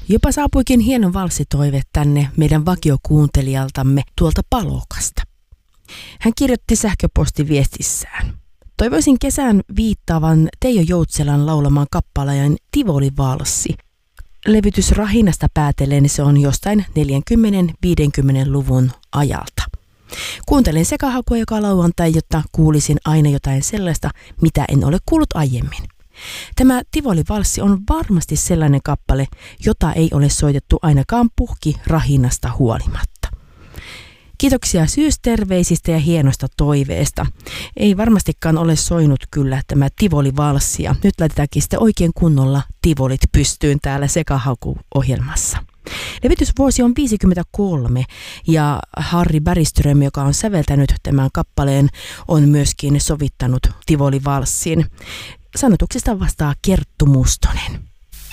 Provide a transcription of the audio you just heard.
Jopa saapuikin hieno valssitoive tänne meidän vakiokuuntelijaltamme tuolta Palokasta. Hän kirjoitti sähköpostiviestissään: toivoisin kesään viittaavan Teijo Joutselan laulamaan kappaleen Tivoli-valssi. Levytys Rahinasta päätellen se on jostain 40-50-luvun ajalta. Kuuntelin sekahakua joka lauantai, jotta kuulisin aina jotain sellaista, mitä en ole kuullut aiemmin. Tämä Tivoli-valssi on varmasti sellainen kappale, jota ei ole soitettu ainakaan puhki Rahinasta huolimatta. Kiitoksia syysterveisistä ja hienosta toiveesta. Ei varmastikaan ole soinut kyllä tämä Tivoli-valssi, ja nyt laitetaankin sitten oikein kunnolla tivolit pystyyn täällä Sekahaku-ohjelmassa. Levytysvuosi on 1953 ja Harri Bergström, joka on säveltänyt tämän kappaleen, on myöskin sovittanut Tivoli-valssin. Sanotuksesta vastaa Kerttu Mustonen.